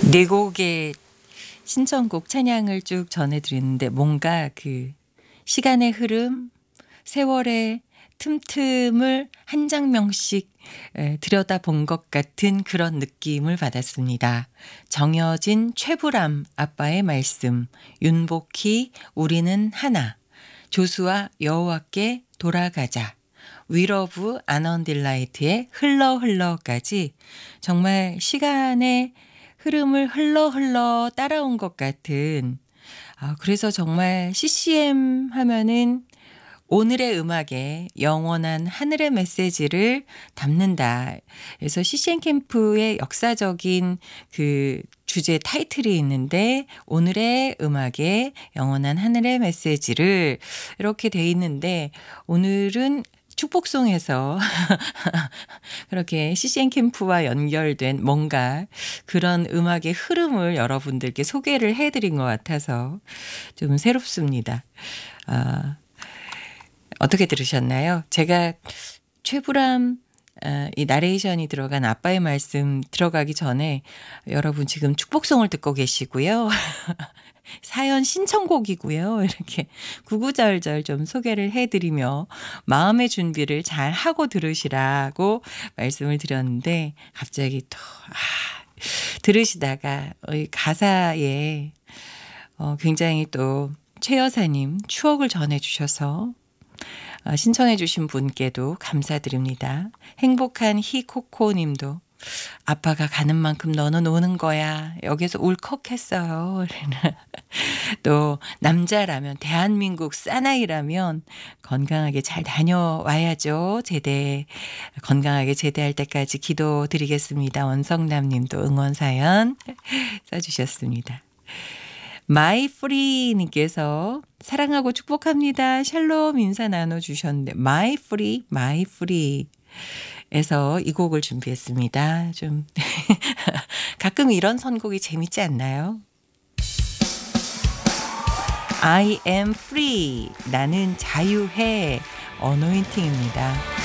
네 곡의 신청곡 찬양을 쭉 전해드리는데 뭔가 그 시간의 흐름, 세월의 틈틈을 한 장면씩 들여다본 것 같은 그런 느낌을 받았습니다. 정여진 최불암 아빠의 말씀, 윤복희 우리는 하나, 조수아 여호와께 돌아가자, 위러브 아넌딜라이트의 흘러 흘러까지 정말 시간의 흐름을 흘러 흘러 따라온 것 같은, 그래서 정말 CCM 하면은 오늘의 음악에 영원한 하늘의 메시지를 담는다. 그래서 CCM 캠프의 역사적인 그 주제 타이틀이 있는데 오늘의 음악에 영원한 하늘의 메시지를 이렇게 돼 있는데 오늘은 축복송에서 그렇게 CCM 캠프와 연결된 뭔가 그런 음악의 흐름을 여러분들께 소개를 해드린 것 같아서 좀 새롭습니다. 어떻게 들으셨나요? 제가 최불암 이 나레이션이 들어간 아빠의 말씀 들어가기 전에 여러분 지금 축복송을 듣고 계시고요. 사연 신청곡이고요. 이렇게 구구절절 좀 소개를 해드리며 마음의 준비를 잘 하고 들으시라고 말씀을 드렸는데 갑자기 또 들으시다가 이 가사에 굉장히 또 최 여사님 추억을 전해주셔서 신청해 주신 분께도 감사드립니다. 행복한 히코코 님도 아빠가 가는 만큼 너는 오는 거야. 여기서 울컥했어요. 또 남자라면 대한민국 사나이라면 건강하게 잘 다녀와야죠. 제대 건강하게 제대할 때까지 기도드리겠습니다. 원성남 님도 응원 사연 써주셨습니다. 마이프리님께서 사랑하고 축복합니다. 샬롬 인사 나눠주셨는데 마이프리에서 이 곡을 준비했습니다. 좀 가끔 이런 선곡이 재밌지 않나요? I am free. 나는 자유해. 어노인팅입니다.